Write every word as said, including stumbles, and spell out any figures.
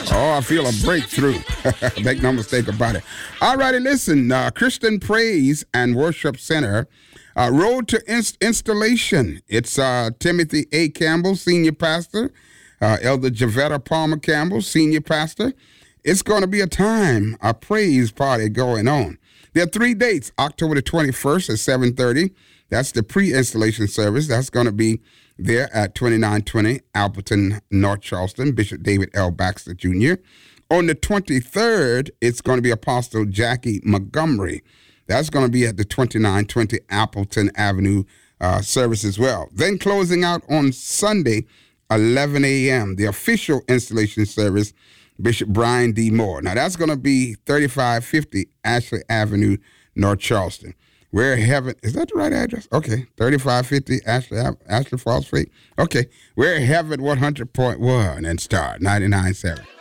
Oh, I feel a breakthrough. Make no mistake about it. All righty, listen. Uh, Christian Praise and Worship Center. Uh, Road to inst- Installation. It's uh, Timothy A. Campbell, Senior Pastor. Uh, Elder Javetta Palmer Campbell, Senior Pastor. It's going to be a time, a praise party going on. There are three dates. October the twenty-first at seven thirty. That's the pre-installation service. That's going to be there at twenty-nine twenty Appleton, North Charleston, Bishop David L. Baxter Junior On the twenty-third, it's going to be Apostle Jackie Montgomery. That's going to be at the twenty-nine twenty Appleton Avenue uh, service as well. Then closing out on Sunday, eleven a.m., the official installation service, Bishop Brian D. Moore. Now, that's going to be thirty-five fifty Ashley Avenue, North Charleston. Where Heaven, is that the right address? Okay, thirty-five fifty Ashley, Ashley Falls Street. Okay, we're Heaven one hundred point one and Star ninety-nine point seven.